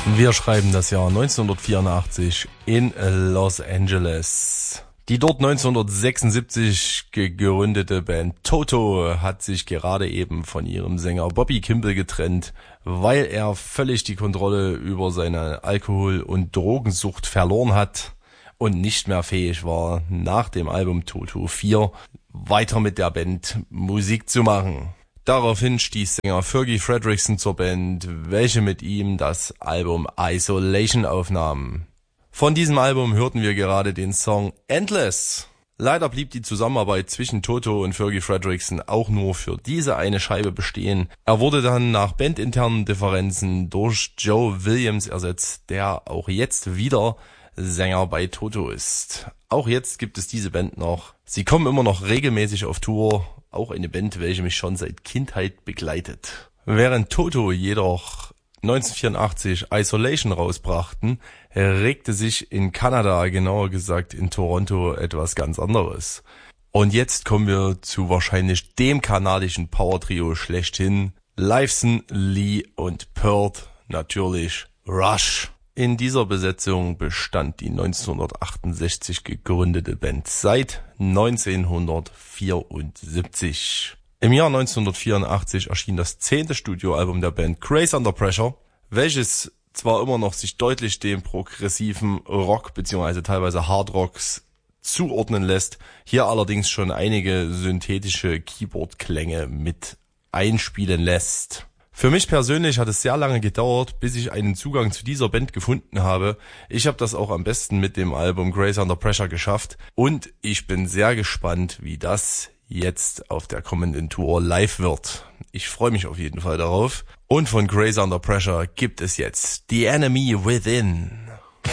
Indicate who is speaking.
Speaker 1: Wir schreiben das Jahr 1984 in Los Angeles. Die dort 1976 gegründete Band Toto hat sich gerade eben von ihrem Sänger Bobby Kimball getrennt, weil er völlig die Kontrolle über seine Alkohol- und Drogensucht verloren hat und nicht mehr fähig war, nach dem Album Toto 4 weiter mit der Band Musik zu machen. Daraufhin stieß Sänger Fergie Frederiksen zur Band, welche mit ihm das Album Isolation aufnahm. Von diesem Album hörten wir gerade den Song Endless. Leider blieb die Zusammenarbeit zwischen Toto und Fergie Frederiksen auch nur für diese eine Scheibe bestehen. Er wurde dann nach bandinternen Differenzen durch Joe Williams ersetzt, der auch jetzt wieder Sänger bei Toto ist. Auch jetzt gibt es diese Band noch. Sie kommen immer noch regelmäßig auf Tour. Auch eine Band, welche mich schon seit Kindheit begleitet. Während Toto jedoch 1984 Isolation rausbrachten, regte sich in Kanada, genauer gesagt in Toronto, etwas ganz anderes. Und jetzt kommen wir zu wahrscheinlich dem kanadischen Power-Trio schlechthin. Lifeson, Lee und Peart, natürlich Rush. In dieser Besetzung bestand die 1968 gegründete Band seit 1974. Im Jahr 1984 erschien das 10. Studioalbum der Band Grace Under Pressure, welches zwar immer noch sich deutlich dem progressiven Rock bzw. teilweise Hardrocks zuordnen lässt, hier allerdings schon einige synthetische Keyboard-Klänge mit einspielen lässt. Für mich persönlich hat es sehr lange gedauert, bis ich einen Zugang zu dieser Band gefunden habe. Ich habe das auch am besten mit dem Album Grace Under Pressure geschafft und ich bin sehr gespannt, wie das jetzt auf der kommenden Tour live wird. Ich freue mich auf jeden Fall darauf. Und von Grace Under Pressure gibt es jetzt The Enemy Within.